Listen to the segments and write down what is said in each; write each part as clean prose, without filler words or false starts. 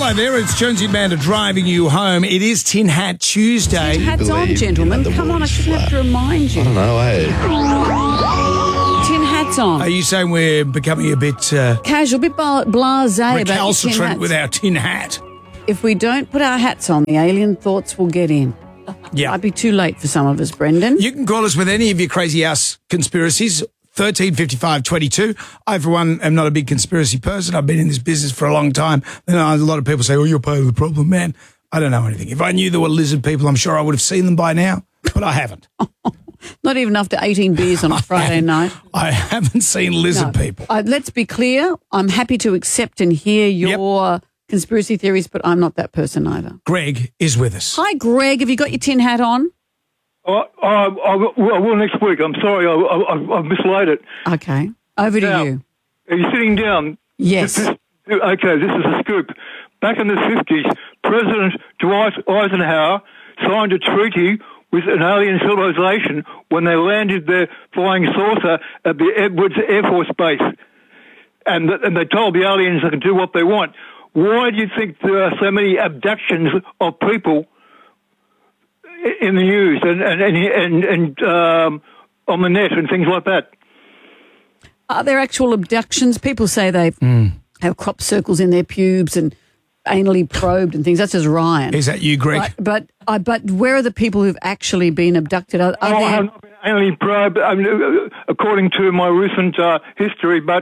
Hello there, it's Jonesy and Amanda driving you home. It is Tin Hat Tuesday. Tin hats on, gentlemen. Come on, I shouldn't have to remind you. I don't know, hey. Tin hats on. Are you saying we're becoming a bit Casual, a bit blasé about your tin recalcitrant hats. with our tin hat? If we don't put our hats on, the alien thoughts will get in. Yeah. Might be too late for some of us, Brendan. You can call us with any of your crazy ass conspiracies. 13 55 22. I, for one, am not a big conspiracy person. I've been in this business for a long time. And a lot of people say, oh, you're part of the problem, man. I don't know anything. If I knew there were lizard people, I'm sure I would have seen them by now, but I haven't. Not even after 18 beers on a Friday night. I haven't seen lizard people. Let's be clear. I'm happy to accept and hear your conspiracy theories, but I'm not that person either. Greg is with us. Hi, Greg. Have you got your tin hat on? I will next week. I'm sorry, I've mislaid it. Okay. Over to Now, you. Are you sitting down? Yes. Okay, this is a scoop. Back in the 50s, President Dwight Eisenhower signed a treaty with an alien civilization when they landed their flying saucer at the Edwards Air Force Base. And they told the aliens they could do what they want. Why do you think there are so many abductions of people in the news and on the net and things like that? Are there actual abductions? People say they have crop circles in their pubes and anally probed and things. That's just Ryan. Is that you, Greg? But where are the people who've actually been abducted? Are I have not been anally probed, according to my recent history, but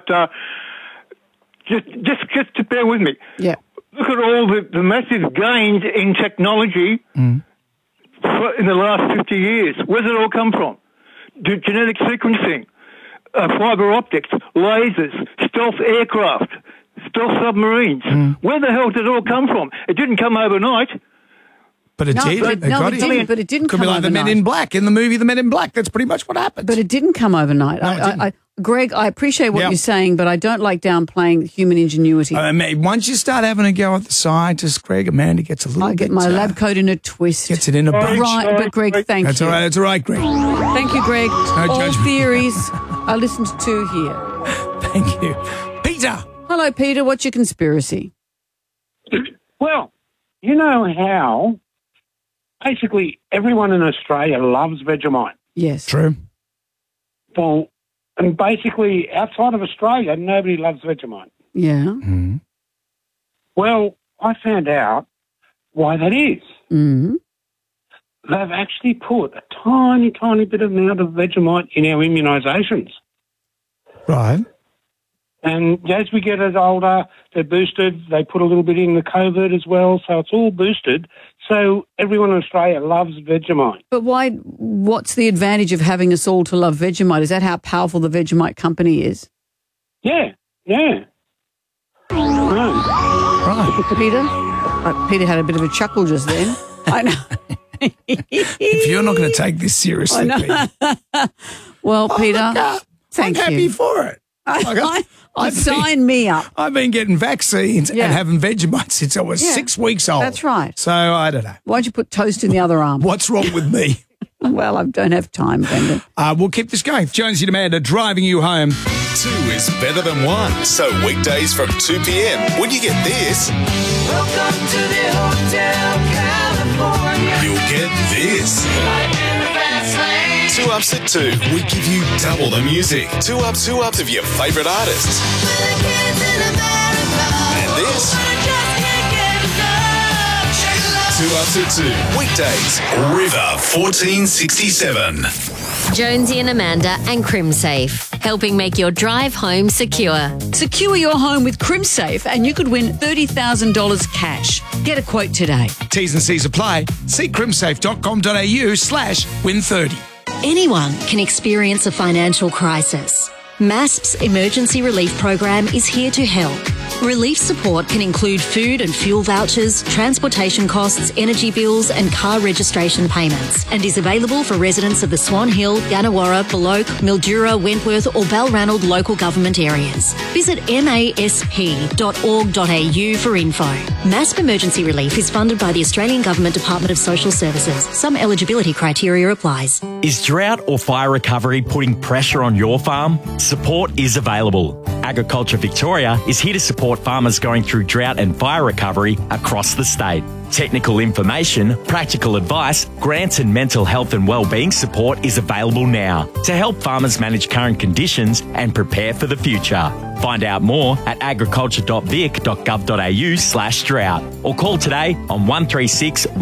just to bear with me. Yeah. Look at all the massive gains in technology in the last 50 years. Where's it all come from? Genetic sequencing, fiber optics, lasers, stealth aircraft, stealth submarines. Where the hell did it all come from? It didn't come overnight. But it did. But it didn't Could come be like the Men overnight. in Black in the movie The Men in Black. That's pretty much what happened. But it didn't come overnight. No, it didn't. Greg, I appreciate what Yep. you're saying, but I don't like downplaying human ingenuity. Once you start having a go at the scientists, Greg, Amanda gets a little I bit... get my lab coat in a twist. Gets it in a bunch. Right, but Greg, thank That's you. all right. That's all right, Greg. Thank you, Greg. no All judgment. theories are listened to here. Thank you. Peter. Hello, Peter. What's your conspiracy? Well, you know how basically everyone in Australia loves Vegemite. Yes. True. Well, and basically outside of Australia, nobody loves Vegemite. Yeah. Well, I found out why that is. Mm-hmm. They've actually put a tiny, tiny bit of amount of Vegemite in our immunisations. Right. And as we get older, they're boosted. They put a little bit in the COVID as well, so it's all boosted. So everyone in Australia loves Vegemite. But why? What's the advantage of having us all to love Vegemite? Is that how powerful the Vegemite company is? Yeah. Right. Right. Peter? Peter had a bit of a chuckle just then. I know. If you're not going to take this seriously, Peter. Well, Peter, I'm thank happy you. for it. Sign me up. I've been getting vaccines and having Vegemite since I was 6 weeks old. That's right. So I don't know. Why'd you put toast in the other arm? What's wrong with me? Well, I don't have time, Brendan. We'll keep this going. Jonesy and Amanda driving you home. 2 is better than 1. So weekdays from 2 p.m. when you get this, Welcome to the Hotel California. you'll get this. Right in the fast lane. 2 Ups at 2. We give you double the music. 2 ups of your favourite artists. For the kids in America. And this. I just can't get enough. Shake it up. 2 Ups at 2. Weekdays. River 1467. Jonesy and Amanda and CrimSafe, helping make your drive home secure. Secure your home with CrimSafe and you could win $30,000 cash. Get a quote today. T's and C's apply. See crimsafe.com.au/win30. Anyone can experience a financial crisis. MASP's emergency relief program is here to help. Relief support can include food and fuel vouchers, transportation costs, energy bills and car registration payments, and is available for residents of the Swan Hill, Gannawarra, Beloke, Mildura, Wentworth or Balranald local government areas. Visit masp.org.au for info. MASP Emergency Relief is funded by the Australian Government Department of Social Services. Some eligibility criteria applies. Is drought or fire recovery putting pressure on your farm? Support is available. Agriculture Victoria is here to support farmers going through drought and fire recovery across the state. Technical information, practical advice, grants and mental health and wellbeing support is available now to help farmers manage current conditions and prepare for the future. Find out more at agriculture.vic.gov.au/drought or call today on 136